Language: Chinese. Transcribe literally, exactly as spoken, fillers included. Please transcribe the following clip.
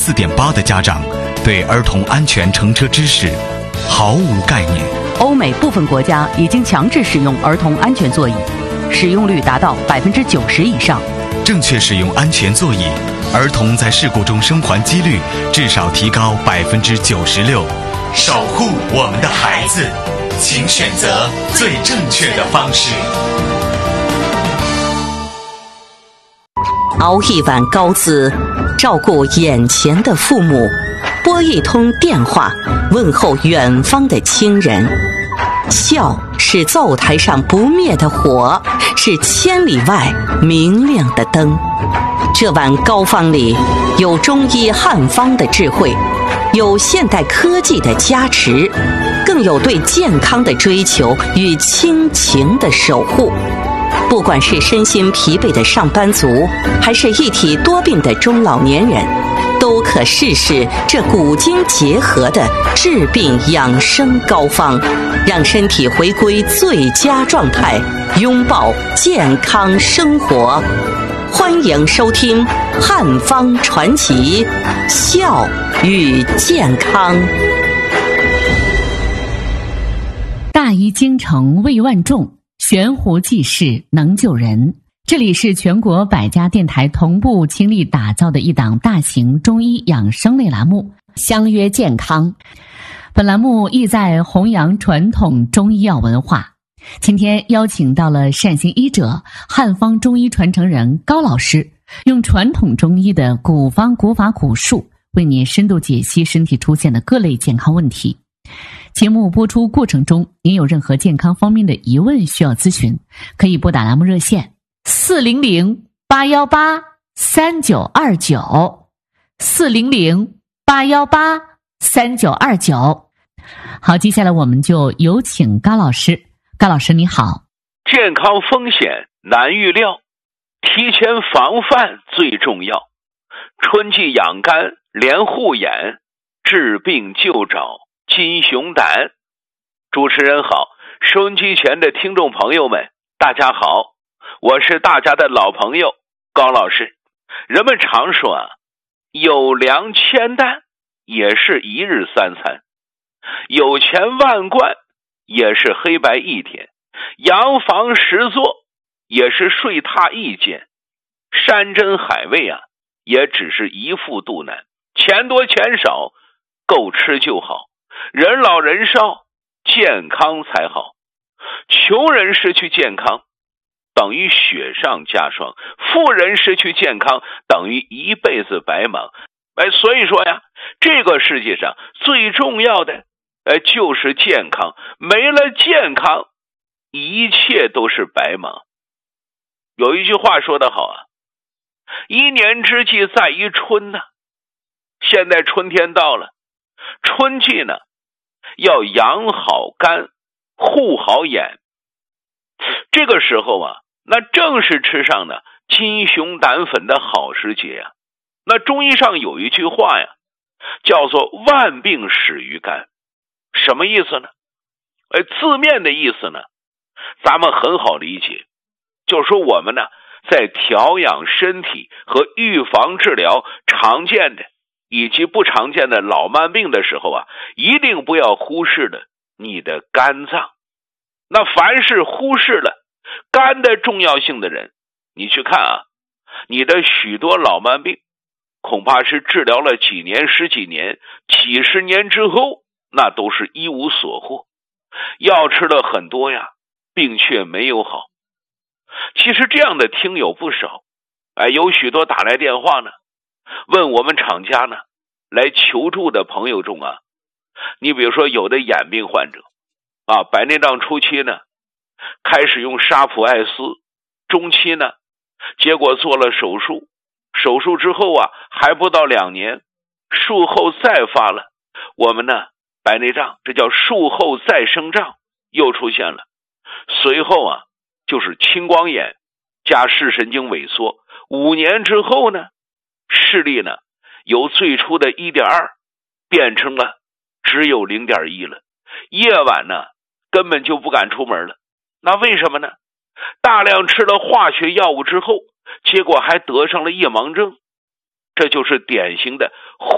四点八的家长对儿童安全乘车知识毫无概念。 欧美部分国家已经强制使用儿童安全座椅，使用率达到百分之九十以上。 正确使用安全座椅，儿童在事故中生还几率至少提高百分之九十六。守护我们的孩子，请选择最正确的方式。 熬一碗高滋，照顾眼前的父母，拨一通电话，问候远方的亲人。笑是灶台上不灭的火，是千里外明亮的灯。这碗膏方里有中医汉方的智慧，有现代科技的加持，更有对健康的追求与亲情的守护。不管是身心疲惫的上班族，还是一体多病的中老年人，都可试试这古今结合的治病养生膏方，让身体回归最佳状态，拥抱健康生活。欢迎收听《汉方传奇》，笑与健康。 大医精诚为万众，悬壶济世能救人。这里是全国百家电台同步倾力打造的一档大型中医养生类栏目，相约健康。本栏目意在弘扬传统中医药文化。今天邀请到了善行医者、汉方中医传承人高老师，用传统中医的古方古法古术，为您深度解析身体出现的各类健康问题。节目播出过程中，您有任何健康方面的疑问需要咨询，可以拨打栏目热线四零零八幺八三九二九四零零八幺八三九二九。好，接下来我们就有请高老师。高老师你好。 健康风险难预料，提前防范最重要。春季养肝连护眼，治病就找金熊胆。主持人好，收音机前的听众朋友们大家好，我是大家的老朋友高老师。人们常说啊，有粮千担也是一日三餐，有钱万贯也是黑白一天，洋房十座也是睡榻一间，山珍海味啊也只是一副肚腩，钱多钱少够吃就好，人老人少健康才好。穷人失去健康等于雪上加霜，富人失去健康等于一辈子白忙。哎，所以说呀，这个世界上最重要的呃，就是健康，没了健康，一切都是白忙。有一句话说得好啊，一年之计在于春呐、啊。现在春天到了，春季呢，要养好肝，护好眼。这个时候啊，那正是吃上呢金熊胆粉的好时节呀、啊。那中医上有一句话呀，叫做万病始于肝。什么意思呢？呃，字面的意思呢，咱们很好理解，就是说我们呢，在调养身体和预防治疗常见的以及不常见的老慢病的时候啊，一定不要忽视了你的肝脏。那凡是忽视了肝的重要性的人，你去看啊，你的许多老慢病恐怕是治疗了几年、十几年、几十年之后，那都是一无所获，药吃了很多呀，病却没有好。其实这样的听友不少，哎，有许多打来电话呢，问我们厂家呢来求助的朋友中啊，你比如说有的眼病患者啊，白内障初期呢开始用沙普艾斯，中期呢结果做了手术，手术之后啊还不到两年，术后再发了，我们呢白内障，这叫术后再生障又出现了，随后啊就是青光眼加视神经萎缩，五年之后呢视力呢由最初的 一点二 变成了只有 零点一 了，夜晚呢根本就不敢出门了。那为什么呢？大量吃了化学药物之后，结果还得上了夜盲症，这就是典型的